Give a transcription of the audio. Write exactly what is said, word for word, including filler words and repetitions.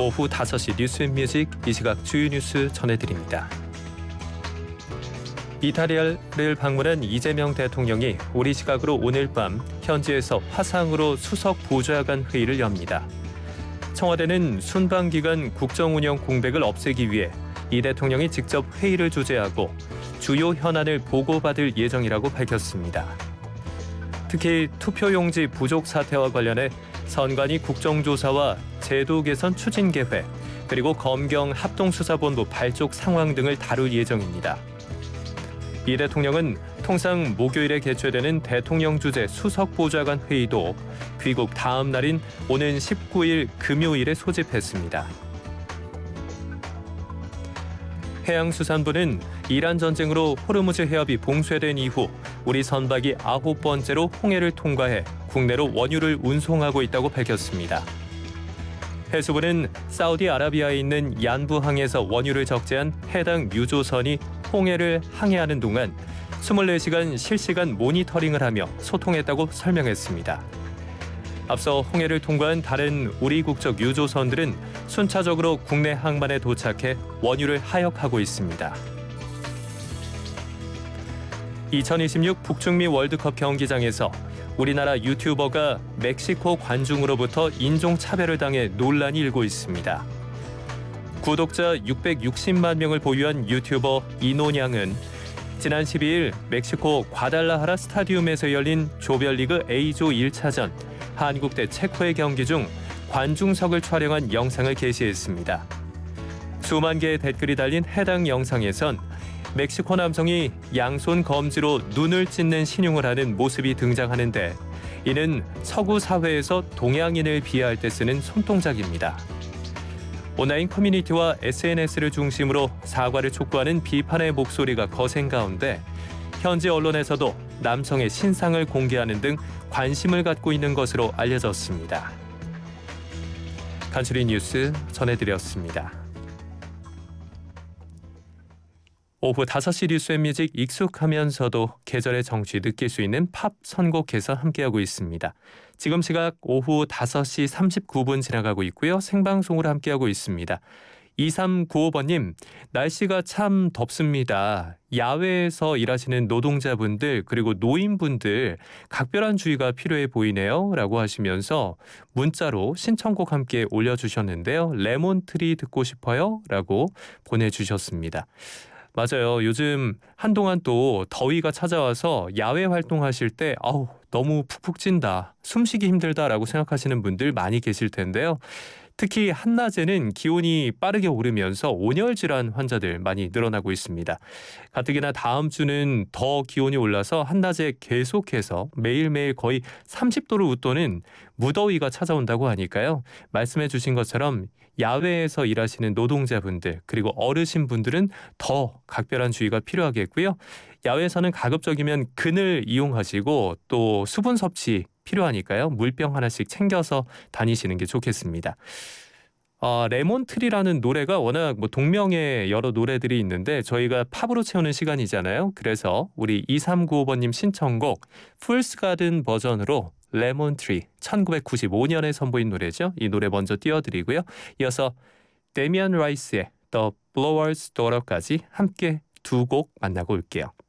오후 다섯 시 뉴스앤뮤직, 이 시각 주요 뉴스 전해드립니다. 이탈리아를 방문한 이재명 대통령이 우리 시각으로 오늘 밤 현지에서 화상으로 수석 보좌관 회의를 엽니다. 청와대는 순방기간 국정운영 공백을 없애기 위해 이 대통령이 직접 회의를 주재하고 주요 현안을 보고받을 예정이라고 밝혔습니다. 특히 투표용지 부족 사태와 관련해 선관위 국정조사와 제도 개선 추진 계획, 그리고 검경 합동수사본부 발족 상황 등을 다룰 예정입니다. 이 대통령은 통상 목요일에 개최되는 대통령 주재 수석보좌관 회의도 귀국 다음 날인 오는 십구 일 금요일에 소집했습니다. 해양수산부는 이란 전쟁으로 호르무즈 해협이 봉쇄된 이후 우리 선박이 아홉 번째로 홍해를 통과해 국내로 원유를 운송하고 있다고 밝혔습니다. 해수부는 사우디아라비아에 있는 얀부항에서 원유를 적재한 해당 유조선이 홍해를 항해하는 동안 이십사 시간 실시간 모니터링을 하며 소통했다고 설명했습니다. 앞서 홍해를 통과한 다른 우리 국적 유조선들은 순차적으로 국내 항만에 도착해 원유를 하역하고 있습니다. 이천이십육 북중미 월드컵 경기장에서 우리나라 유튜버가 멕시코 관중으로부터 인종차별을 당해 논란이 일고 있습니다. 구독자 육백육십만 명을 보유한 유튜버 이노냥은 지난 십이 일 멕시코 과달라하라 스타디움에서 열린 조별리그 A조 일 차전 한국 대 체코의 경기 중 관중석을 촬영한 영상을 게시했습니다. 수만 개의 댓글이 달린 해당 영상에선 멕시코 남성이 양손 검지로 눈을 찢는 신용을 하는 모습이 등장하는데, 이는 서구 사회에서 동양인을 비하할 때 쓰는 손동작입니다. 온라인 커뮤니티와 에스엔에스를 중심으로 사과를 촉구하는 비판의 목소리가 거센 가운데 현지 언론에서도 남성의 신상을 공개하는 등 관심을 갖고 있는 것으로 알려졌습니다. 간추린 뉴스 전해드렸습니다. 오후 다섯 시 뉴스앤뮤직, 익숙하면서도 계절의 정취 느낄 수 있는 팝 선곡해서 함께하고 있습니다. 지금 시각 오후 다섯 시 삼십구 분 지나가고 있고요. 생방송으로 함께하고 있습니다. 이삼구오 번님, 날씨가 참 덥습니다. 야외에서 일하시는 노동자분들 그리고 노인분들 각별한 주의가 필요해 보이네요 라고 하시면서 문자로 신청곡 함께 올려주셨는데요. 레몬트리 듣고 싶어요 라고 보내주셨습니다. 맞아요. 요즘 한동안 또 더위가 찾아와서 야외 활동하실 때 아우 너무 푹푹 찐다, 숨쉬기 힘들다라고 생각하시는 분들 많이 계실 텐데요. 특히 한낮에는 기온이 빠르게 오르면서 온열 질환 환자들 많이 늘어나고 있습니다. 가뜩이나 다음 주는 더 기온이 올라서 한낮에 계속해서 매일매일 거의 삼십 도를 웃도는 무더위가 찾아온다고 하니까요. 말씀해 주신 것처럼 야외에서 일하시는 노동자분들 그리고 어르신분들은 더 각별한 주의가 필요하겠고요. 야외에서는 가급적이면 그늘 이용하시고 또 수분 섭취 필요하니까요. 물병 하나씩 챙겨서 다니시는 게 좋겠습니다. 어, 레몬트리라는 노래가 워낙 뭐 동명의 여러 노래들이 있는데 저희가 팝으로 채우는 시간이잖아요. 그래서 우리 이삼구오 번님 신청곡 풀스 가든 버전으로 레몬트리, 천구백구십오 년에 선보인 노래죠. 이 노래 먼저 띄워드리고요. 이어서 데미안 라이스의 The Blower's Daughter까지 함께 두 곡 만나고 올게요.